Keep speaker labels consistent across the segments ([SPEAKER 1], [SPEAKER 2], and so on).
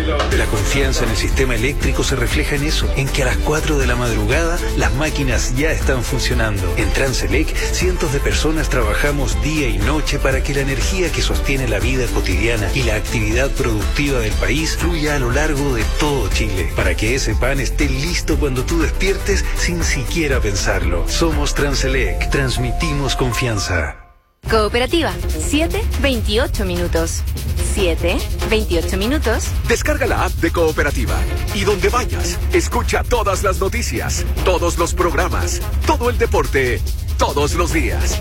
[SPEAKER 1] La confianza en el sistema eléctrico se refleja en eso, en que a las 4 de la madrugada las máquinas ya están funcionando. En Transelec, cientos de personas trabajamos día y noche para que la energía que sostiene la vida cotidiana y la actividad productiva del país fluya a lo largo de todo Chile, para que ese pan esté listo cuando tú despiertes sin siquiera pensarlo. Somos Transelec, transmitimos confianza.
[SPEAKER 2] Cooperativa, 7:28 minutos. 7:28 minutos.
[SPEAKER 3] Descarga la app de Cooperativa y donde vayas, escucha todas las noticias, todos los programas, todo el deporte, todos los días.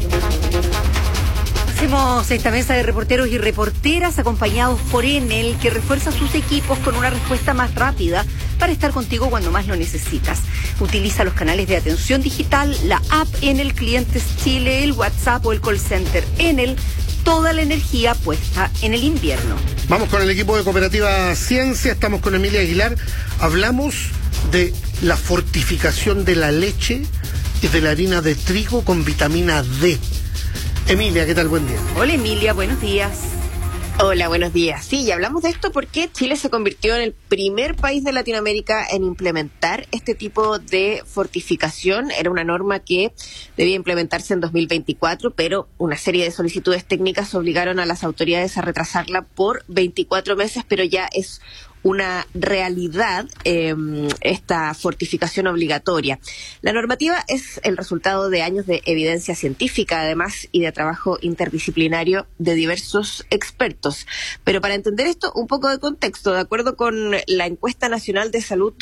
[SPEAKER 4] Hacemos esta mesa de reporteros y reporteras acompañados por Enel, que refuerza sus equipos con una respuesta más rápida para estar contigo cuando más lo necesitas. Utiliza los canales de atención digital, la app Enel Clientes Chile, el WhatsApp o el call center Enel. Toda la energía puesta en el invierno.
[SPEAKER 5] Vamos con el equipo de Cooperativa Ciencia, estamos con Emilia Aguilar. Hablamos de la fortificación de la leche y de la harina de trigo con vitamina D. Emilia, ¿qué tal? Buen día.
[SPEAKER 4] Hola Emilia, buenos días.
[SPEAKER 6] Hola, buenos días. Sí, y hablamos de esto porque Chile se convirtió en el primer país de Latinoamérica en implementar este tipo de fortificación. Era una norma que debía implementarse en 2024, pero una serie de solicitudes técnicas obligaron a las autoridades a retrasarla por 24 meses, pero ya es una realidad esta fortificación obligatoria. La normativa es el resultado de años de evidencia científica, además, y de trabajo interdisciplinario de diversos expertos. Pero para entender esto, un poco de contexto. De acuerdo con la Encuesta Nacional de Salud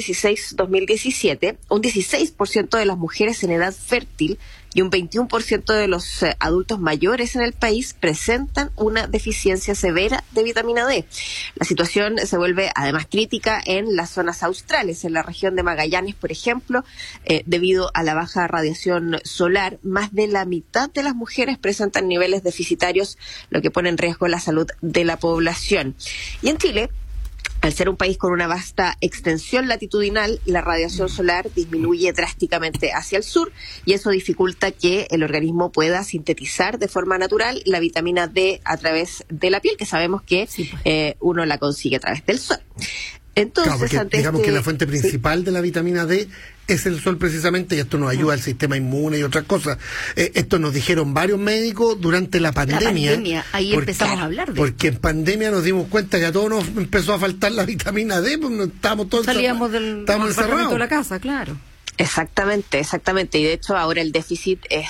[SPEAKER 6] 2016-2017, un 16% de las mujeres en edad fértil y un 21% de los adultos mayores en el país presentan una deficiencia severa de vitamina D. La situación se vuelve además crítica en las zonas australes, en la región de Magallanes, por ejemplo, debido a la baja radiación solar. Más de la mitad de las mujeres presentan niveles deficitarios, lo que pone en riesgo la salud de la población. Y en Chile, al ser un país con una vasta extensión latitudinal, la radiación solar disminuye drásticamente hacia el sur y eso dificulta que el organismo pueda sintetizar de forma natural la vitamina D a través de la piel, que sabemos que uno la consigue a través del sol. Entonces,
[SPEAKER 5] claro, porque digamos que la fuente principal de la vitamina D es el sol precisamente, y esto nos ayuda al sistema inmune y otras cosas. Esto nos dijeron varios médicos durante la pandemia.
[SPEAKER 4] Ahí empezamos a hablar de
[SPEAKER 5] porque en pandemia nos dimos cuenta que a todos nos empezó a faltar la vitamina D, pues estábamos todos
[SPEAKER 4] salíamos del apartamento de la casa, claro.
[SPEAKER 6] Exactamente. Y de hecho ahora el déficit es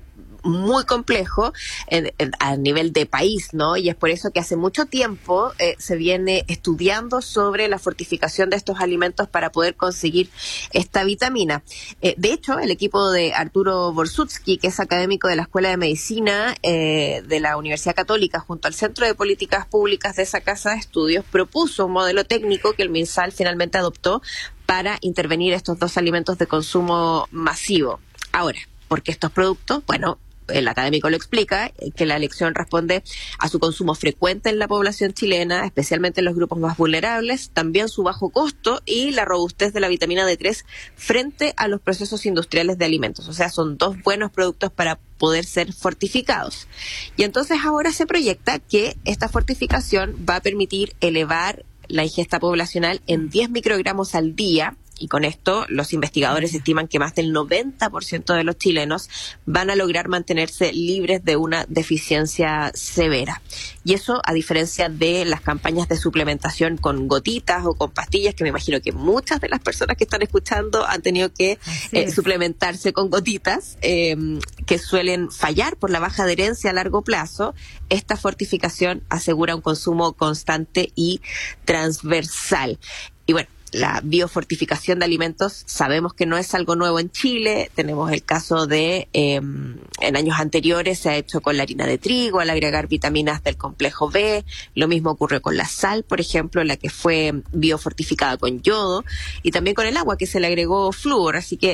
[SPEAKER 6] muy complejo a nivel de país, ¿no? Y es por eso que hace mucho tiempo se viene estudiando sobre la fortificación de estos alimentos para poder conseguir esta vitamina. De hecho, el equipo de Arturo Borsutsky, que es académico de la Escuela de Medicina de la Universidad Católica, junto al Centro de Políticas Públicas de esa casa de estudios, propuso un modelo técnico que el MinSal finalmente adoptó para intervenir estos dos alimentos de consumo masivo. Ahora, ¿por qué estos productos? Bueno, el académico lo explica, que la elección responde a su consumo frecuente en la población chilena, especialmente en los grupos más vulnerables, también su bajo costo y la robustez de la vitamina D3 frente a los procesos industriales de alimentos. O sea, son dos buenos productos para poder ser fortificados. Y entonces ahora se proyecta que esta fortificación va a permitir elevar la ingesta poblacional en 10 microgramos al día. Y con esto, los investigadores estiman que más del 90% de los chilenos van a lograr mantenerse libres de una deficiencia severa. Y eso, a diferencia de las campañas de suplementación con gotitas o con pastillas, que me imagino que muchas de las personas que están escuchando han tenido que suplementarse con gotitas, que suelen fallar por la baja adherencia a largo plazo. Esta fortificación asegura un consumo constante y transversal. Y bueno, la biofortificación de alimentos sabemos que no es algo nuevo en Chile. Tenemos el caso de, en años anteriores se ha hecho con la harina de trigo al agregar vitaminas del complejo B. Lo mismo ocurrió con la sal, por ejemplo, la que fue biofortificada con yodo, y también con el agua que se le agregó flúor. Así que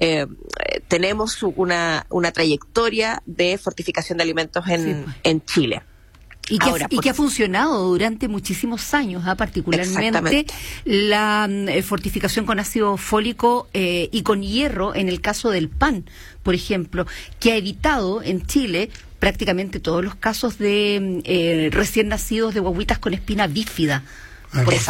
[SPEAKER 6] tenemos una trayectoria de fortificación de alimentos en Chile.
[SPEAKER 4] Y que ha funcionado durante muchísimos años, particularmente la fortificación con ácido fólico y con hierro en el caso del pan, por ejemplo, que ha evitado en Chile prácticamente todos los casos de recién nacidos de guaguitas con espina bífida.